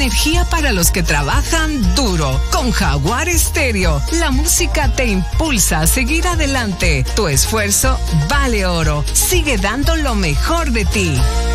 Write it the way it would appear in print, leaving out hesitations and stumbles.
energía para los que trabajan duro. Con Jaguar Stereo, la música te impulsa a seguir adelante. Tu esfuerzo vale oro. Sigue dando lo mejor de ti.